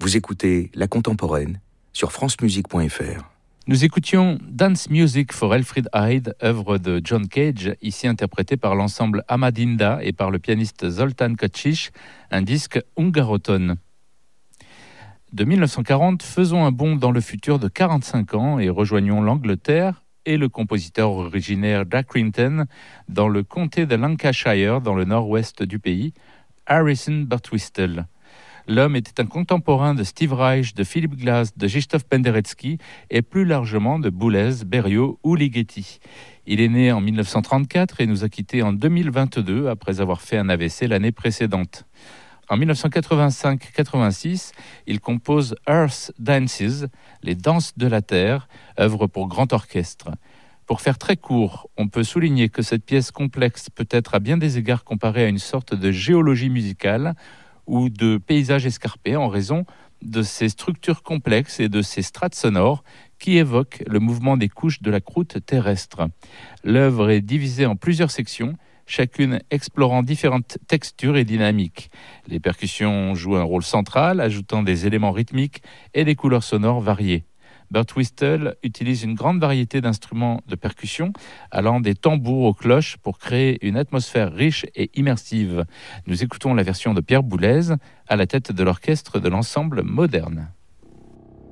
Vous écoutez La Contemporaine sur francemusique.fr. Nous écoutions Dance Music for Elfriede Hyde, œuvre de John Cage, ici interprétée par l'ensemble Amadinda et par le pianiste Zoltán Kocsis, un disque hungaroton. De 1940, faisons un bond dans le futur de 45 ans et rejoignons l'Angleterre et le compositeur originaire d'Accrington dans le comté de Lancashire, dans le nord-ouest du pays, Harrison Birtwistle. L'homme était un contemporain de Steve Reich, de Philip Glass, de Krzysztof Penderecki et plus largement de Boulez, Berriot ou Ligeti. Il est né en 1934 et nous a quittés en 2022 après avoir fait un AVC l'année précédente. En 1985-86, il compose Earth Dances, les danses de la Terre, œuvre pour grand orchestre. Pour faire très court, on peut souligner que cette pièce complexe peut être à bien des égards comparée à une sorte de géologie musicale ou de paysage escarpé en raison de ses structures complexes et de ses strates sonores qui évoquent le mouvement des couches de la croûte terrestre. L'œuvre est divisée en plusieurs sections, chacune explorant différentes textures et dynamiques. Les percussions jouent un rôle central, ajoutant des éléments rythmiques et des couleurs sonores variées. Birtwistle utilise une grande variété d'instruments de percussion, allant des tambours aux cloches pour créer une atmosphère riche et immersive. Nous écoutons la version de Pierre Boulez à la tête de l'orchestre de l'ensemble moderne.